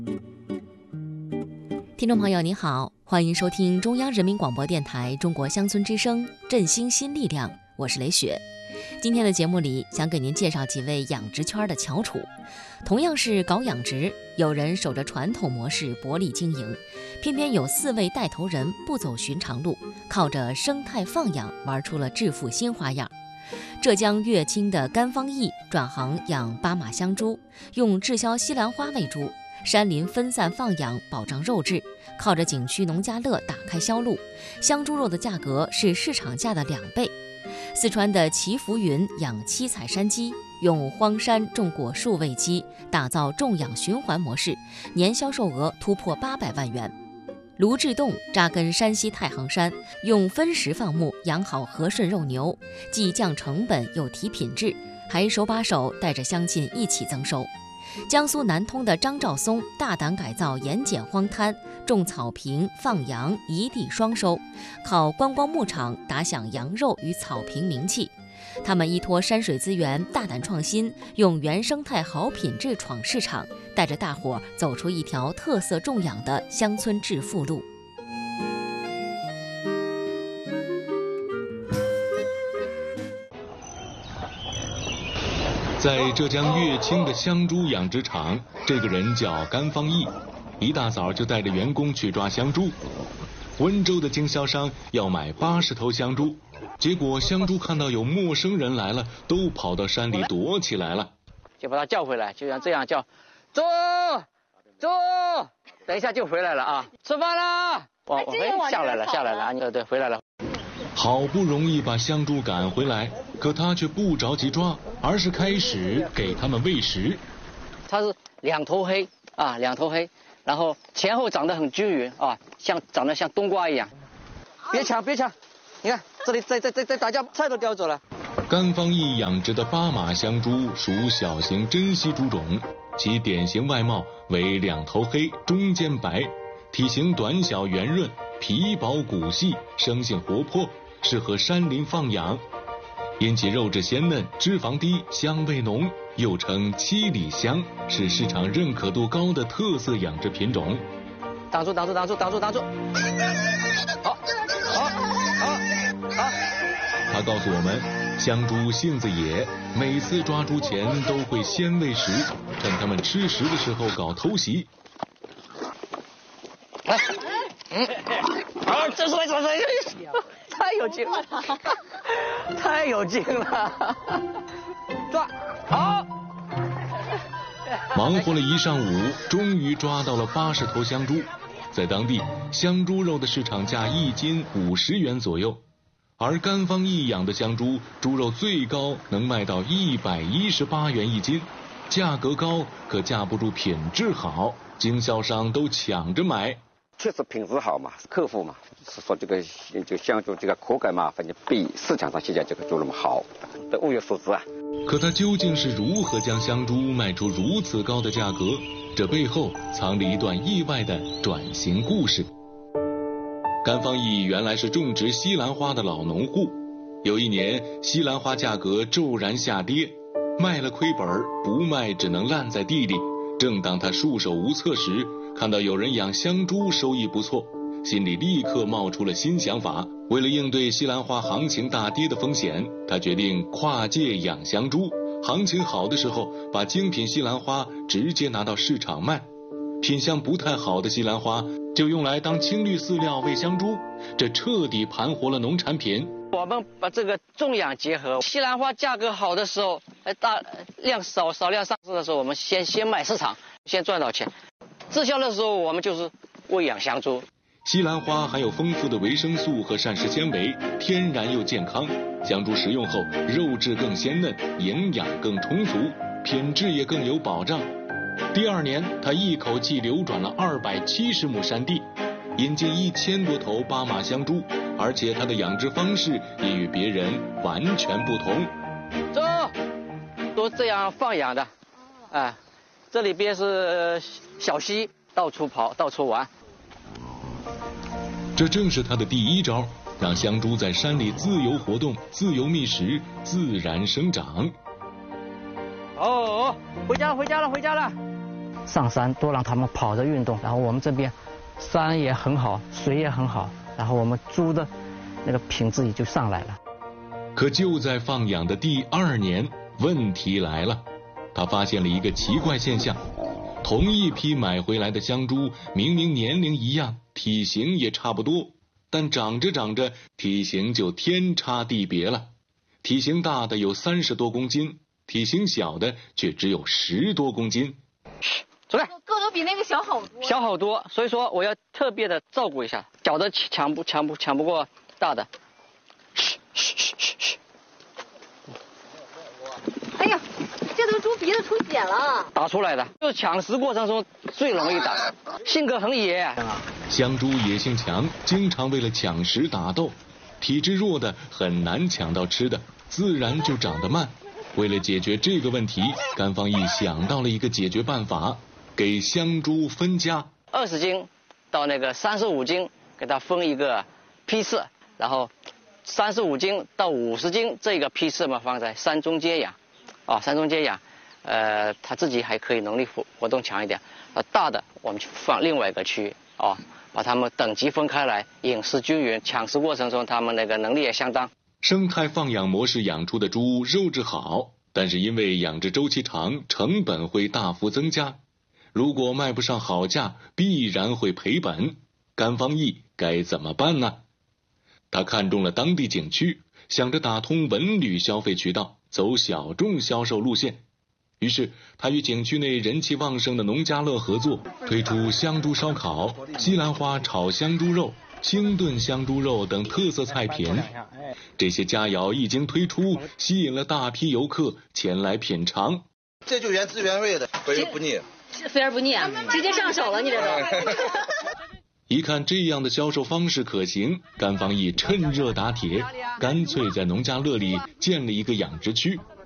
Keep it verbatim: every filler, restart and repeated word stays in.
听众朋友您好，欢迎收听中央人民广播电台中国乡村之声振兴新力量，我是雷雪。今天的节目里想给您介绍几位养殖圈的翘楚。同样是搞养殖，有人守着传统模式薄利经营，偏偏有四位带头人不走寻常路，靠着生态放养玩出了致富新花样。浙江乐清的甘方义转行养巴马香猪，用滞销西兰花喂猪，山林分散放养，保障肉质，靠着景区农家乐打开销路，香猪肉的价格是市场价的两倍。四川的祈福云养七彩山鸡，用荒山种果树喂鸡，打造种养循环模式，年销售额突破八百万元。卢志栋扎根山西太行山，用分时放牧养好和顺肉牛，既降成本又提品质，还手把手带着乡亲一起增收。江苏南通的张兆松大胆改造盐碱荒滩，种草坪放羊，一地双收，靠观光牧场打响羊肉与草坪名气。他们依托山水资源，大胆创新，用原生态好品质闯市场，带着大伙走出一条特色种养的乡村致富路。 在浙江乐清的香猪养殖场，这个人叫甘方义，一大早就带着员工去抓香猪。温州的经销商要买八十头香猪，结果香猪看到有陌生人来了，都跑到山里躲起来了， 就把他叫回来，就像这样叫，猪猪，等一下就回来了啊，吃饭了，我我下来了下来了，对对回来了。 好不容易把香猪赶回来，可他却不着急抓，而是开始给他们喂食。 它是两头黑啊，两头黑，然后前后长得很均匀啊，像长得像冬瓜一样。别抢别抢，你看这里在在在在打架，菜都叼走了。 甘方义养殖的巴马香猪属小型珍稀猪种，其典型外貌为两头黑，中间白，体型短小圆润，皮薄骨细，生性活泼，适合山林放养。因其肉质鲜嫩，脂肪低，香味浓，又称七里香，是市场认可度高的特色养殖品种。 挡住挡住挡住挡住挡住，好，好，好，好。 他告诉我们，香猪性子野，每次抓猪前都会先喂食，趁它们吃食的时候搞偷袭。 来，嗯，好，这是为什么？太有劲了，太有劲了！抓，好！ 忙活了一上午，终于抓到了八十头香猪。在当地，香猪肉的市场价一斤五十元左右，而甘方义养的香猪，猪肉最高能卖到一百一十八元一斤，价格高，可架不住品质好，经销商都抢着买。 确实品质好嘛，客户嘛，是说这个这个香猪这个口感嘛，反正比市场上现在这个猪肉好，这物有所值啊。 可他究竟是如何将香猪卖出如此高的价格？这背后藏着一段意外的转型故事。甘方义原来是种植西兰花的老农户，有一年西兰花价格骤然下跌，卖了亏本，不卖只能烂在地里。正当他束手无策时，看到有人养香猪收益不错，心里立刻冒出了新想法。为了应对西兰花行情大跌的风险，他决定跨界养香猪，行情好的时候把精品西兰花直接拿到市场卖，品相不太好的西兰花就用来当青绿饲料喂香猪，这彻底盘活了农产品。 我们把这个种养结合，西兰花价格好的时候，大量少少量上市的时候，我们先先卖市场，先赚到钱。滞销的时候，我们就是喂养香猪。 西兰花含有丰富的维生素和膳食纤维，天然又健康。香猪食用后，肉质更鲜嫩，营养更充足，品质也更有保障。第二年，他一口气流转了二百七十亩山地，引进一千多头巴马香猪，而且它的养殖方式也与别人完全不同。 走，都这样放养的，哎，这里边是小溪，到处跑，到处玩。 这正是他的第一招，让香猪在山里自由活动、自由觅食、自然生长。 哦，回家了，回家了，回家了。 上山，多让他们跑着运动。然后我们这边山也很好，水也很好，然后我们猪的那个品质也就上来了。 可就在放养的第二年，问题来了，他发现了一个奇怪现象。同一批买回来的香猪，明明年龄一样，体型也差不多，但长着长着，体型就天差地别了。体型大的有三十多公斤，体型小的却只有十多公斤。 走开， 个都比那个小好多。 小好多，所以说我要特别的照顾一下，小的抢不抢不抢不过大的。嘘嘘嘘嘘嘘。 哎呀，这头猪鼻子出血了， 打出来的，就是抢食过程中最容易打，性格很野。 香猪野性强，经常为了抢食打斗，体质弱的很难抢到吃的，自然就长得慢。为了解决这个问题，甘方义想到了一个解决办法，给香猪分家， 二十斤到那个三十五斤，给它分一个批次，然后三十五斤到五十斤这个批次嘛放在山中间养。啊，山中间养，呃，他自己还可以能力活活动强一点。呃，大的我们放另外一个区域，啊，把它们等级分开来，饮食均匀，抢食过程中它们那个能力也相当。 生态放养模式养出的猪肉质好，但是因为养殖周期长，成本会大幅增加。如果卖不上好价，必然会赔本。甘方义该怎么办呢？他看中了当地景区，想着打通文旅消费渠道，走小众销售路线。于是他与景区内人气旺盛的农家乐合作，推出香猪烧烤、西兰花炒香猪肉、清炖香猪肉等特色菜品。这些佳肴一经推出，吸引了大批游客前来品尝。 这就原汁原味的，肥而不腻， 肥而不腻，直接上手了，你这都。 一看这样的销售方式可行，甘方义趁热打铁，干脆在农家乐里建了一个养殖区，